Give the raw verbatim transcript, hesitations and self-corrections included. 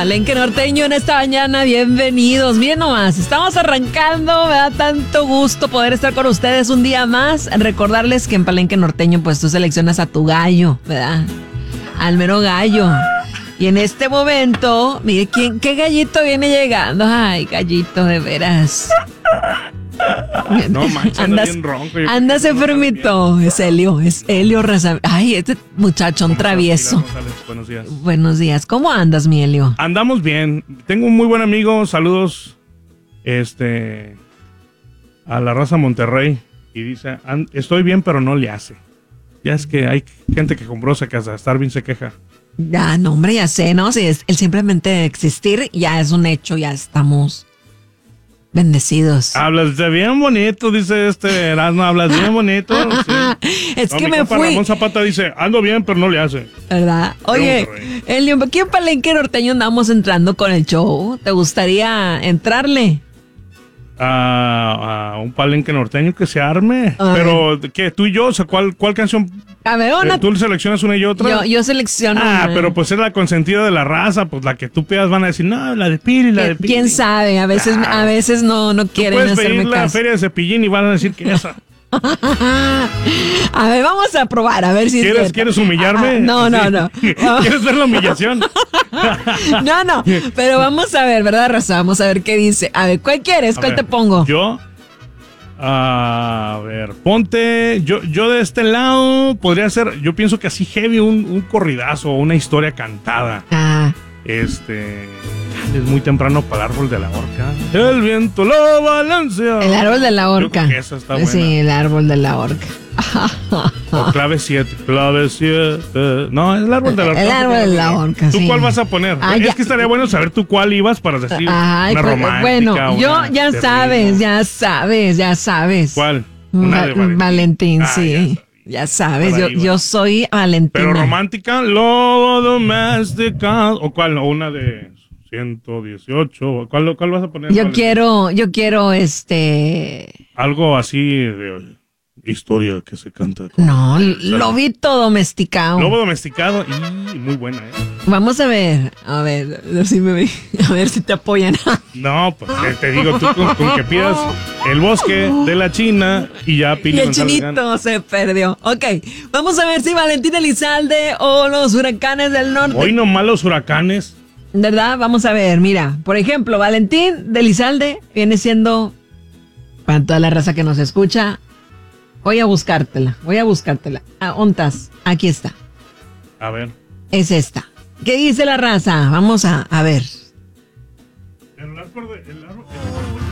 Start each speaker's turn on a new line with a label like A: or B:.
A: Palenque Norteño en esta mañana, bienvenidos. Bien nomás, estamos arrancando, me da tanto gusto poder estar con ustedes un día más. Recordarles que en Palenque Norteño pues tú seleccionas a tu gallo, ¿verdad? Al mero gallo. Y en este momento, mire, ¿quién, ¿qué gallito viene llegando? Ay, gallito, de veras.
B: No manches, anda bien ronco.
A: Andas enfermito. Es Helio, es Helio Raza. Ay, este muchachón travieso.
B: Buenos días.
A: Buenos días. ¿Cómo andas, mi Helio?
B: Andamos bien. Tengo un muy buen amigo. Saludos. Este. A la raza Monterrey. Y dice: estoy bien, pero no le hace. Ya es que hay gente que compró se casa. Starvin se queja.
A: Ya, no, hombre, ya sé, ¿no? Si es el simplemente existir ya es un hecho, ya estamos bendecidos.
B: Hablas de bien bonito, dice este Erasmo, hablas bien bonito. Sí.
A: Es
B: no,
A: que
B: mi
A: me
B: compa
A: fui.
B: Ramón Zapata dice: ando bien, pero no le hace.
A: ¿Verdad? Oye, Elio, aquí en Palenque Norteño andamos entrando con el show. ¿Te gustaría entrarle?
B: A, a un Palenque Norteño que se arme.
A: Ay.
B: Pero, ¿qué? ¿Tú y yo? O sea, ¿cuál, cuál canción?
A: A ver, una...
B: Eh, ¿Tú seleccionas una y otra?
A: Yo, yo selecciono
B: Ah,
A: una.
B: pero pues es la consentida de la raza. Pues la que tú pidas van a decir: no, la de Piri, la de Piri.
A: ¿Quién sabe? A veces,
B: Ah.
A: a veces no, no quieren
B: Puedes
A: hacerme
B: pedir la
A: caso.
B: feria de Cepillín y van a decir que esa.
A: A ver, vamos a probar, a ver si es
B: ¿Quieres,
A: cierto.
B: ¿Quieres humillarme?
A: Ah, no, no, no.
B: ¿Quieres ver la humillación?
A: No, no, pero vamos a ver, ¿verdad, Raza? Vamos a ver qué dice. A ver, ¿cuál quieres?
B: A
A: ¿Cuál
B: ver,
A: te pongo?
B: Yo, a ver, ponte, yo, yo de este lado podría ser, yo pienso que así heavy, un, un corridazo, una historia cantada.
A: Ah,
B: Este, es muy temprano para el árbol de la horca. El viento lo balancea.
A: el árbol de la
B: Yo
A: horca.
B: creo que esa está buena.
A: Sí, el árbol de la horca.
B: O clave siete, clave siete. No, es el árbol de la horca.
A: El árbol de la horca,
B: ¿Tú
A: sí.
B: cuál vas a poner?
A: Ah,
B: es
A: ya.
B: que estaría bueno saber tú cuál ibas para decir
A: Ay,
B: una
A: pues,
B: romántica.
A: bueno, yo
B: una
A: ya
B: de
A: sabes,
B: ritmo.
A: ya sabes, ya sabes.
B: ¿Cuál? Una de
A: Va-
B: Valentín.
A: Valentín,
B: Ah,
A: sí.
B: ya
A: Ya sabes,
B: Por
A: yo,
B: ahí va.
A: yo soy Valentina.
B: Pero romántica, lobo doméstica. ¿O cuál? ¿O una de ciento dieciocho? ¿Cuál, cuál vas a poner?
A: Yo
B: Valentín?
A: quiero, yo quiero este.
B: Algo así de historia que se canta. con-
A: No, lobito domesticado.
B: Lobo domesticado. Y muy buena, ¿eh?
A: Vamos a ver, a ver, a ver si me ve- a ver si te apoyan.
B: No, pues te, te digo, tú con, con que pidas el bosque de la China y ya
A: Y
B: Pili
A: el
B: González gana.
A: chinito se perdió. Ok, vamos a ver si Valentín Elizalde o los huracanes del norte.
B: Hoy nomás los huracanes.
A: ¿Verdad? Vamos a ver, mira, por ejemplo, Valentín de Elizalde viene siendo, para toda la raza que nos escucha, voy a buscártela, voy a buscártela. Ah, ¿ontas? Aquí está,
B: A ver.
A: es esta. ¿Qué dice la raza? Vamos a, a ver.
B: El árbol de- el árbol-